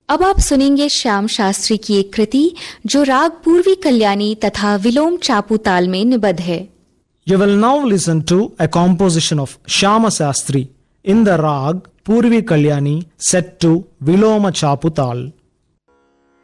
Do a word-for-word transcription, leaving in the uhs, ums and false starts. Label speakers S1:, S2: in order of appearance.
S1: अब आप सुनेंगे श्याम शास्त्री की एक कृति जो राग पूर्वी कल्याणी तथा विलोम चापू ताल में निबद्ध है।
S2: You will now listen to a composition of Shyama Shastri in the rag Purvi Kalyani set to Viloma Chapu Tal.